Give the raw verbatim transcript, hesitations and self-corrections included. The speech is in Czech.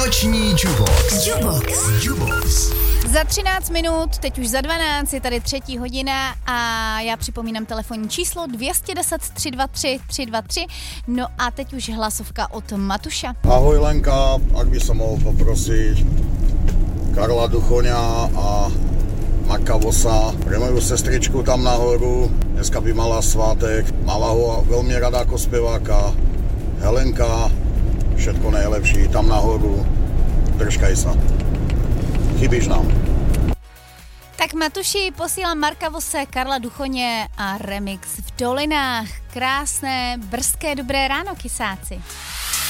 Motivační Jukebox. Jukebox. Jukebox. Za třináct minut, teď už za dvanáct, je tady třetí hodina a já připomínám telefonní číslo dvě deset tři dva tři tři dva tři. No a teď už hlasovka od Matuša. Ahoj Lenka, ak by som mohol poprosiť Karla Duchoňa a Marka Vosa pre moju sestričku tam nahoru. Dneska by mala svátek, mala ho veľmi rada ako speváka. Helenka, všetko najlepší tam nahoru. Držkaj sa. Chybíš nám. Tak Matuši, posílám Marka Vose, Karla Duchoně a remix v Dolinách. Krásné, brzké, dobré ráno, kysáci.